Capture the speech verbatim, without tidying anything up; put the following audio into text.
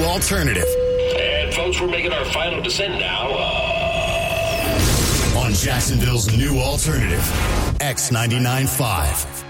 alternative. And folks, we're making our final descent now. Uh... On Jacksonville's new alternative, X ninety-nine point five.